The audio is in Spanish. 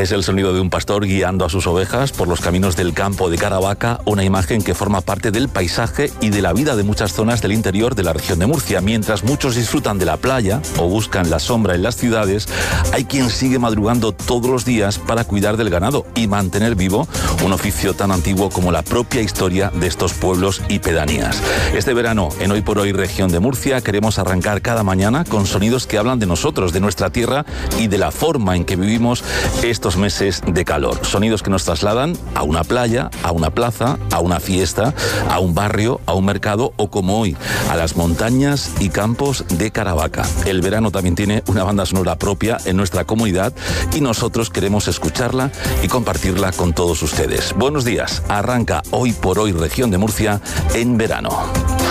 Es el sonido de un pastor guiando a sus ovejas por los caminos del campo de Caravaca, una imagen que forma parte del paisaje y de la vida de muchas zonas del interior de la región de Murcia. Mientras muchos disfrutan de la playa o buscan la sombra en las ciudades, hay quien sigue madrugando todos los días para cuidar del ganado y mantener vivo un oficio tan antiguo como la propia historia de estos pueblos y pedanías. Este verano, en Hoy por Hoy Región de Murcia, queremos arrancar cada mañana con sonidos que hablan de nosotros, de nuestra tierra y de la forma en que vivimos estos meses de calor. Sonidos que nos trasladan a una playa, a una plaza, a una fiesta, a un barrio, a un mercado o, como hoy, a las montañas y campos de Caravaca. El verano también tiene una banda sonora propia en nuestra comunidad y nosotros queremos escucharla y compartirla con todos ustedes. Buenos días, arranca Hoy por Hoy Región de Murcia en verano.